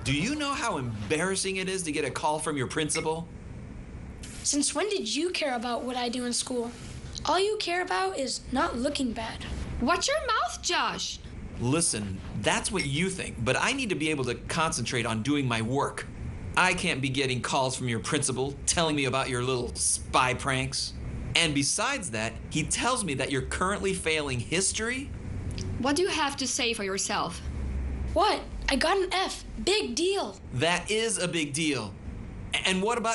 Do you know how embarrassing it is to get a call from your principal? Since when did you care about what I do in school? All you care about is not looking bad. Watch your mouth, Josh. Listen, that's what you think, but I need to be able to concentrate on doing my work. I can't be getting calls from your principal telling me about your little spy pranks. And besides that, he tells me that you're currently failing history. What do you have to say for yourself? What? I got an F. Big deal. That is a big deal. And what about